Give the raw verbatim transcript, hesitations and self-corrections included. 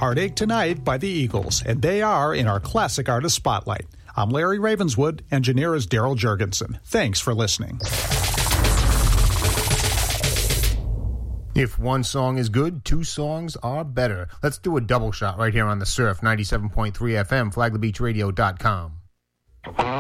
Heartache Tonight by the Eagles, and they are in our Classic Artist Spotlight. I'm Larry Ravenswood, engineer is Daryl Jurgensen. Thanks for listening. If one song is good, two songs are better. Let's do a double shot right here on the Surf, ninety-seven point three F M, flagler beach radio dot com.